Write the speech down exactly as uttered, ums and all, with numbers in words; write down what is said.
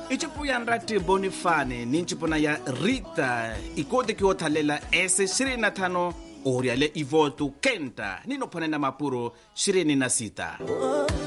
Ichipuyan rati bonifane ninchipuna ya Rita ikote kiothalela ese shirini na tano oriale ivotu kenta ninophone na mapuro shirini na sita.